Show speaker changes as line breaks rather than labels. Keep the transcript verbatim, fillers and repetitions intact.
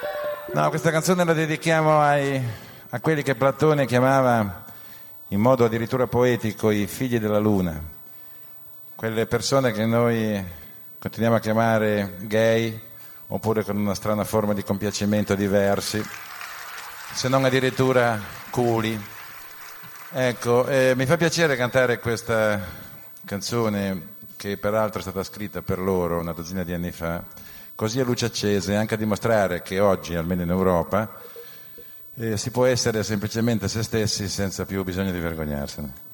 No, questa canzone la dedichiamo ai, a quelli che Platone chiamava in modo addirittura poetico i figli della luna, quelle persone che noi continuiamo a chiamare gay oppure con una strana forma di compiacimento diversi, se non addirittura culi. Ecco, eh, mi fa piacere cantare questa canzone che peraltro è stata scritta per loro una dozzina di anni fa, così a luce accesa, e anche a dimostrare che oggi, almeno in Europa, eh, si può essere semplicemente se stessi senza più bisogno di vergognarsene.